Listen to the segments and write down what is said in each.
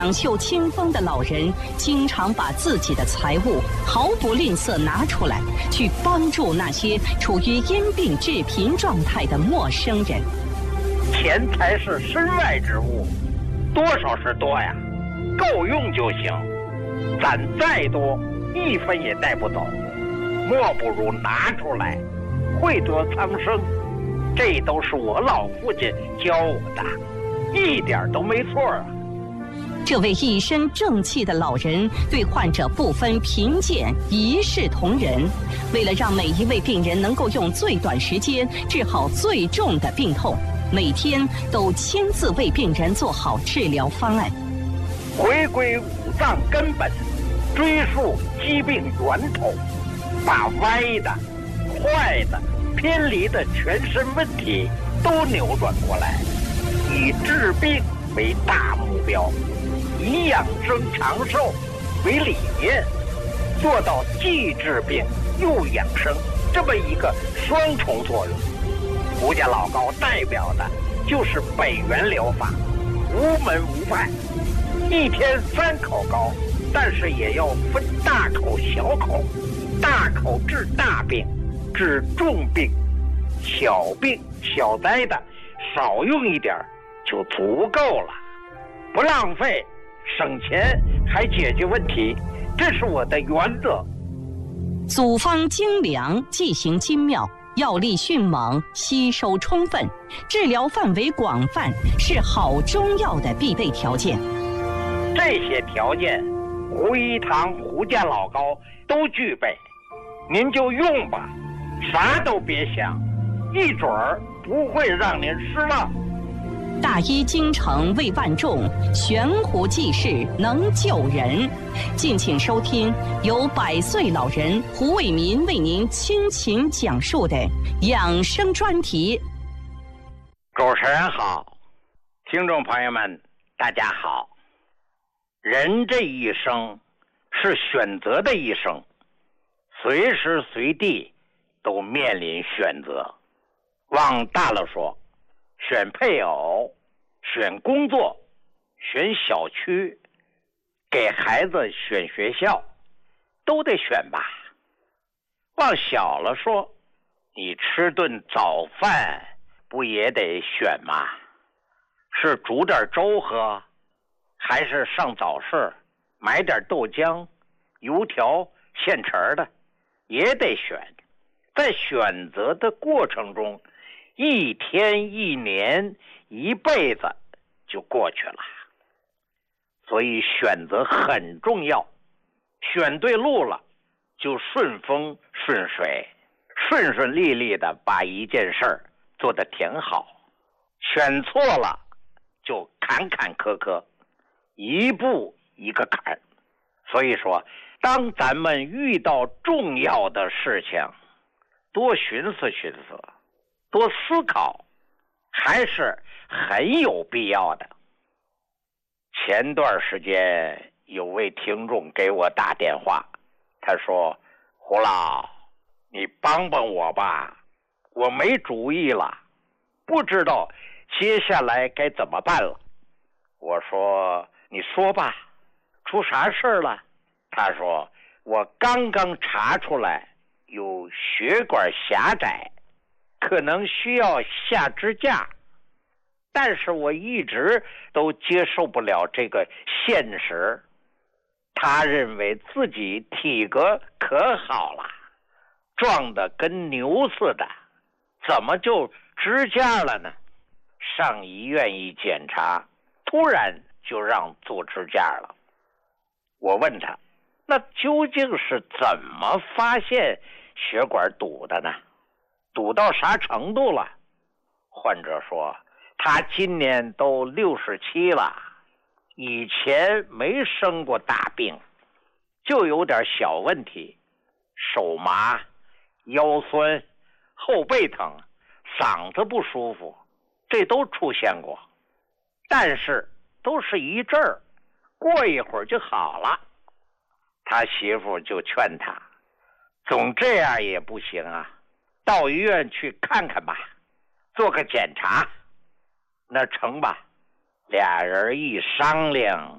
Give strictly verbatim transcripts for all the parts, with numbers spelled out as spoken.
两袖清风的老人经常把自己的财物毫不吝啬拿出来，去帮助那些处于因病致贫状态的陌生人。 钱财是身外之物，多少是多呀，够用就行。攒再多，一分也带不走，莫不如拿出来，惠得苍生。这都是我老父亲教我的，一点都没错啊。 这位一身正气的老人对患者不分贫贱，一视同仁。为了让每一位病人能够用最短时间治好最重的病痛，每天都亲自为病人做好治疗方案。 回归五脏根本，追溯疾病源头，把歪的、坏的、偏离的全身问题都扭转过来，以治病为大目标，以养生长寿为理念，做到既治病又养生这么一个双重作用。胡家老高代表的就是北元疗法，无门无派，一天三口高，但是也要分大口小口，大口治大病，治重病，小病小灾的少用一点就足够了，不浪费，省钱还解决问题，这是我的原则。 组方精良，剂型精妙，药力迅猛，吸收充分，治疗范围广泛，是好中药的必备条件。 这些条件，胡一堂、胡家老高都具备，您就用吧，啥都别想，一准儿不会让您失望。 大医精诚为万众，悬壶济世能救人。敬请收听由百岁老人胡卫民为您倾情讲述的养生专题。 主持人好，听众朋友们大家好。人这一生是选择的一生，随时随地都面临选择。往大了说，选配偶，选工作，选小区，给孩子选学校，都得选吧。往小了说，你吃顿早饭不也得选吗？是煮点粥喝，还是上早市买点豆浆、油条现成的，也得选。在选择的过程中，一天一年一辈子就过去了。所以选择很重要，选对路了就顺风顺水，顺顺利利的把一件事儿做得挺好。选错了就坎坎坷坷，一步一个坎。所以说，当咱们遇到重要的事情，多寻思寻思，多思考，还是很有必要的。前段时间有位听众给我打电话，他说：胡老，你帮帮我吧，我没主意了，不知道接下来该怎么办了。我说：你说吧，出啥事儿了？他说：我刚刚查出来有血管狭窄，可能需要下支架，但是我一直都接受不了这个现实。他认为自己体格可好了，壮得跟牛似的，怎么就支架了呢？上医院一检查，突然就让做支架了。我问他，那究竟是怎么发现血管堵的呢？堵到啥程度了？患者说，他今年都六十七了，以前没生过大病，就有点小问题，手麻、腰酸、后背疼、嗓子不舒服，这都出现过，但是都是一阵儿，过一会儿就好了。他媳妇就劝他，总这样也不行啊，到医院去看看吧，做个检查。那成吧。俩人一商量，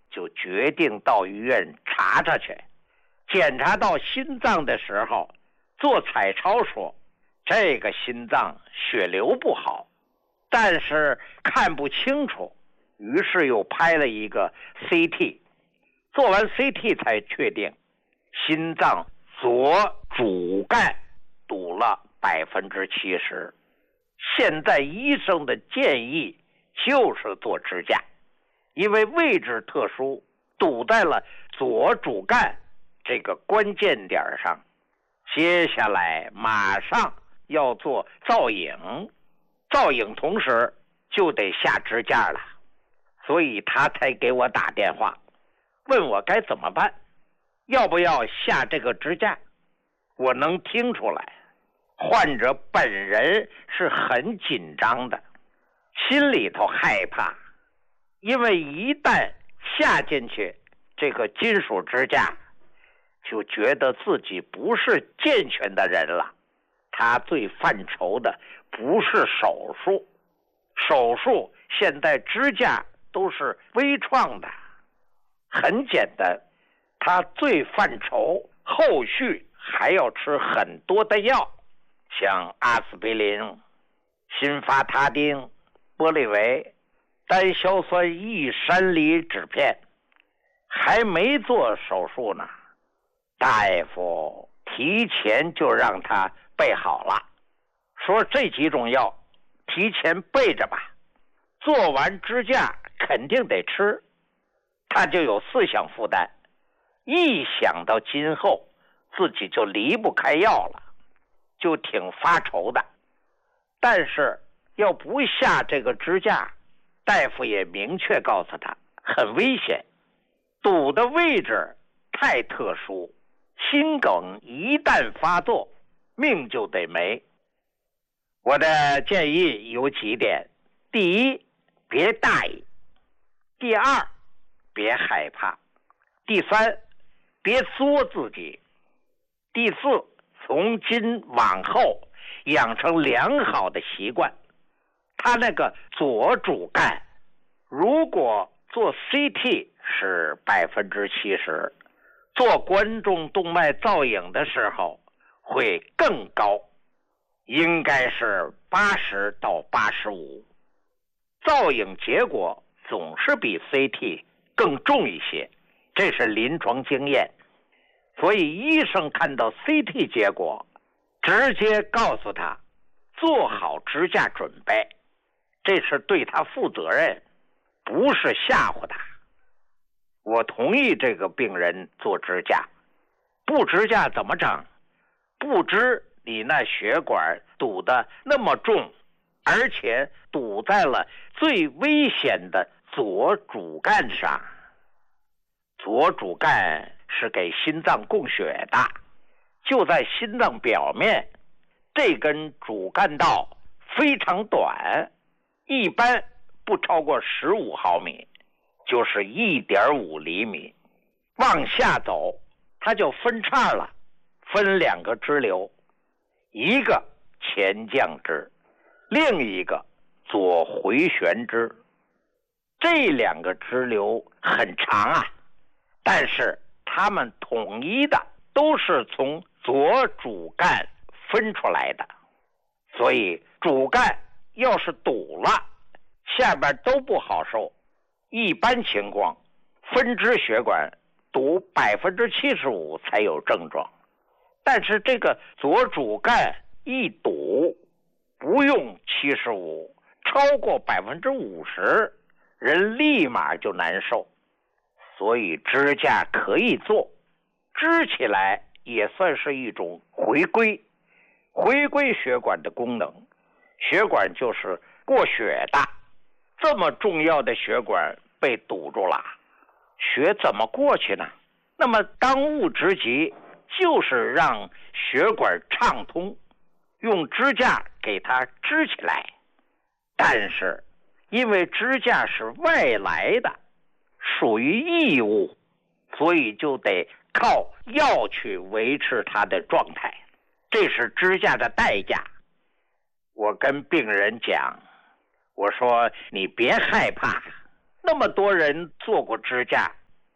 就决定到医院查查去。检查到心脏的时候，做彩超说这个心脏血流不好，但是看不清楚，于是又拍了一个 C T， 做完 C T 才确定心脏左主干堵了百分之七十。现在医生的建议就是做支架，因为位置特殊，堵在了左主干这个关键点上。接下来马上要做造影，造影同时就得下支架了，所以他才给我打电话，问我该怎么办，要不要下这个支架。我能听出来，患者本人是很紧张的，心里头害怕，因为一旦下进去这个金属支架，就觉得自己不是健全的人了。他最犯愁的不是手术，手术现在支架都是微创的，很简单。他最犯愁后续还要吃很多的药，像阿司匹林、辛伐他汀、玻利维、单硝酸异山梨酯片。还没做手术呢，大夫提前就让他备好了，说这几种药提前备着吧，做完支架肯定得吃。他就有思想负担，一想到今后自己就离不开药了，就挺发愁的。但是要不下这个支架，大夫也明确告诉他很危险，堵的位置太特殊，心梗一旦发作，命就得没。我的建议有几点：第一，别大意；第二，别害怕；第三，别作自己；第四，从今往后养成良好的习惯。他那个左主干，如果做 C T 是百分之七十，做冠状动脉造影的时候会更高，应该是八十到八十五。造影结果总是比 C T 更重一些，这是临床经验。所以医生看到 C T 结果，直接告诉他做好支架准备，这是对他负责任，不是吓唬他。我同意这个病人做支架，不支架怎么整？不知你那血管堵得那么重，而且堵在了最危险的左主干上。左主干是给心脏供血的，就在心脏表面，这根主干道非常短，一般不超过十五毫米，就是 一点五厘米。往下走它就分叉了，分两个支流，一个前降支，另一个左回旋支。这两个支流很长啊，但是它们统一的都是从左主干分出来的，所以主干要是堵了，下边都不好受。一般情况，分支血管堵百分之七十五才有症状，但是这个左主干一堵，不用七十五，超过百分之五十，人立马就难受。所以支架可以做，支起来也算是一种回归，回归血管的功能。血管就是过血的，这么重要的血管被堵住了，血怎么过去呢？那么当务之急就是让血管畅通，用支架给它支起来。但是因为支架是外来的，属于异物，所以就得靠药去维持它的状态，这是支架的代价。我跟病人讲，我说你别害怕，那么多人做过支架，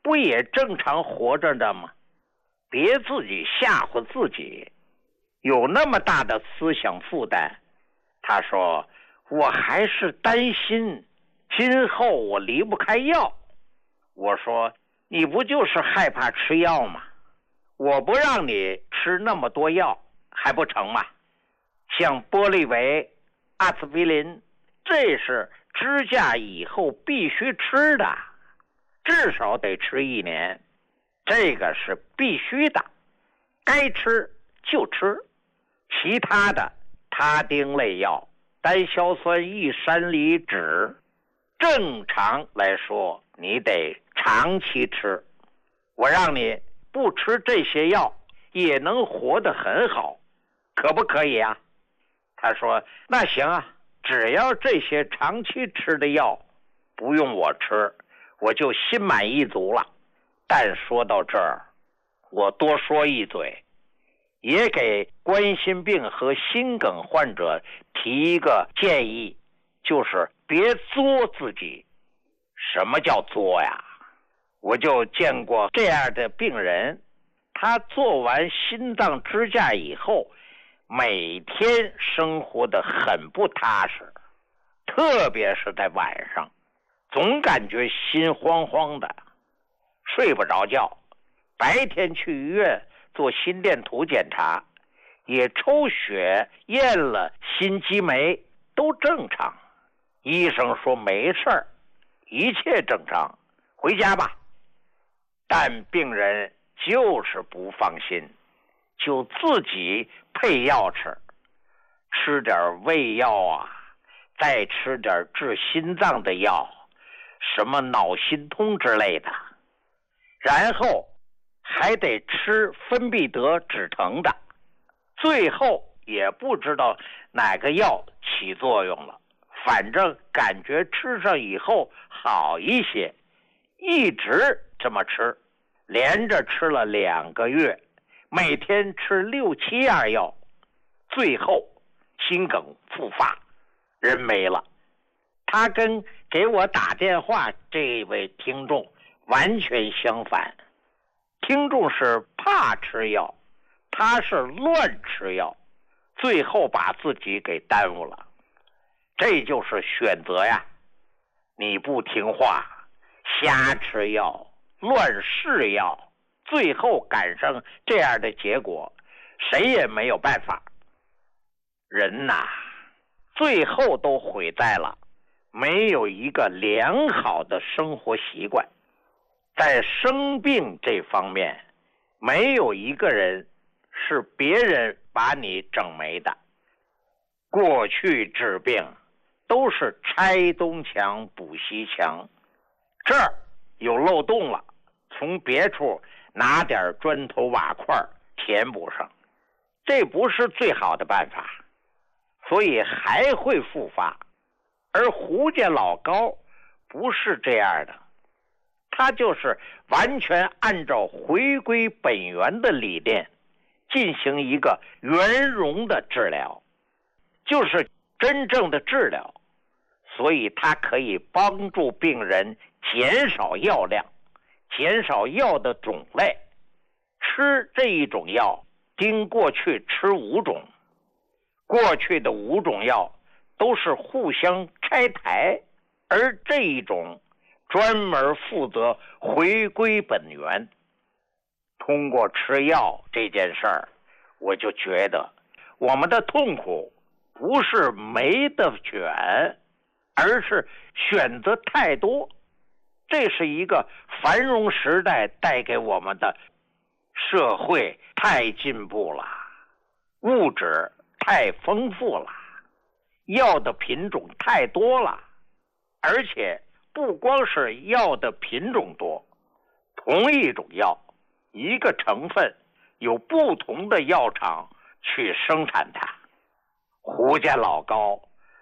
不也正常活着的吗？别自己吓唬自己，有那么大的思想负担。他说，我还是担心今后我离不开药。我说，你不就是害怕吃药吗？我不让你吃那么多药还不成吗？像玻利维、阿司匹林，这是支架以后必须吃的，至少得吃一年，这个是必须的，该吃就吃。其他的他汀类药、单硝酸异山梨酯，正常来说你得长期吃。我让你不吃这些药也能活得很好，可不可以啊？他说，那行啊，只要这些长期吃的药不用我吃，我就心满意足了。但说到这儿，我多说一嘴，也给冠心病和心梗患者提一个建议，就是别作自己。什么叫作呀？我就见过这样的病人，他做完心脏支架以后，每天生活得很不踏实，特别是在晚上，总感觉心慌慌的，睡不着觉。白天去医院做心电图检查，也抽血验了心肌酶，都正常。医生说没事儿，一切正常，回家吧。但病人就是不放心，就自己配药吃，吃点胃药啊，再吃点治心脏的药，什么脑心通之类的，然后还得吃芬必得止疼的，最后也不知道哪个药起作用了，反正感觉吃上以后好一些，一直这么吃，连着吃了两个月，每天吃六七样药，最后心梗复发，人没了。他跟给我打电话这位听众完全相反，听众是怕吃药，他是乱吃药，最后把自己给耽误了。这就是选择呀，你不听话，瞎吃药，乱试药，最后赶上这样的结果，谁也没有办法。人呐，最后都毁在了没有一个良好的生活习惯。在生病这方面，没有一个人是别人把你整没的。过去治病都是拆东墙补西墙，这儿有漏洞了，从别处拿点砖头瓦块填补上，这不是最好的办法，所以还会复发。而胡家老高不是这样的，他就是完全按照回归本源的理念进行一个圆融的治疗，就是真正的治疗，所以他可以帮助病人减少药量，减少药的种类。吃这一种药经过去吃五种，过去的五种药都是互相拆台，而这一种专门负责回归本源。通过吃药这件事儿，我就觉得我们的痛苦不是没得选，而是选择太多。这是一个繁荣时代带给我们的，社会太进步了，物质太丰富了，药的品种太多了，而且不光是药的品种多，同一种药，一个成分有不同的药厂去生产它。胡家老高